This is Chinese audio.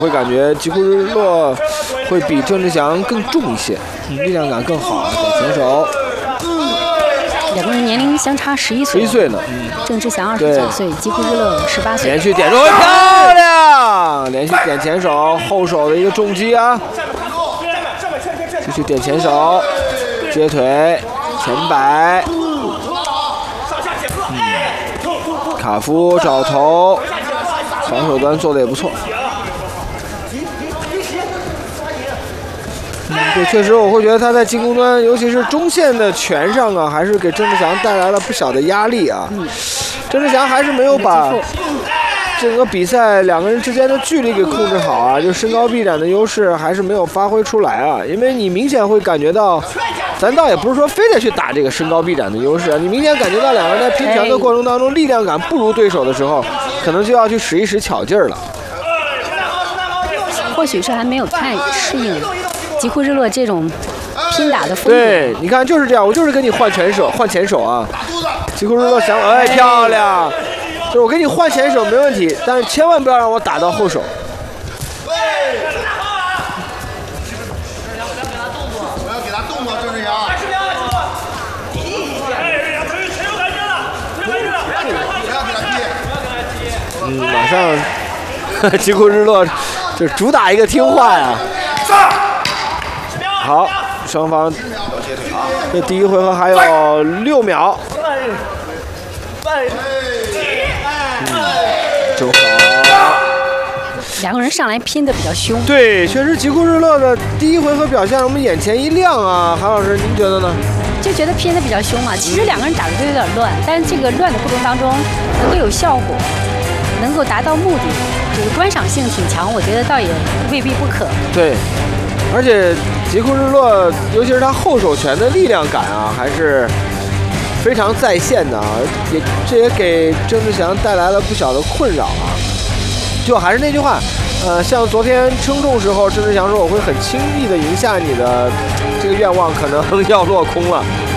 会感觉吉库日落会比郑志祥更重一些，力量感更好。点前手， 两个人年龄相差11岁。 11岁呢， 郑志祥29岁，吉库日落18岁。 连续点中，漂亮！连续点前手，后手的一个重击啊！继续点前手，接腿，前摆。卡夫找头，防守端做的也不错。对，确实我会觉得他在进攻端，尤其是中线的拳上啊，还是给郑志祥带来了不小的压力啊。郑志祥还是没有把整个比赛两个人之间的距离给控制好啊，就身高臂展的优势还是没有发挥出来啊。因为你明显会感觉到，咱倒也不是说非得去打这个身高臂展的优势啊，你明显感觉到两个人在拼拳的过程当中，力量感不如对手的时候，可能就要去使一使巧劲儿了。 或许是还没有太适应吉库日落这种拼打的风格。 对，你看就是这样，我就是跟你换拳手、换前手啊。吉库日落想，哎，漂亮！就是我给你换前手没问题，但是千万不要让我打到后手。 不要给他动作，郑志祥。 马上吉库日落就主打一个听话呀。好，双方这第一回合还有6秒。正好。 两个人上来拼的比较凶。 对，确实吉库日落的第一回合表现让我们眼前一亮啊。韩老师，您觉得呢？ 就觉得拼的比较凶嘛。其实两个人打的都有点乱，但是这个乱的过程当中能够有效果，能够达到目的，这个观赏性挺强，我觉得倒也未必不可。 对，而且吉库日落，尤其是他后手拳的力量感啊，还是非常在线的啊。这也给郑志祥带来了不小的困扰啊。就还是那句话，像昨天称重时候，郑志祥说我会很轻易的赢下你的这个愿望，可能要落空了。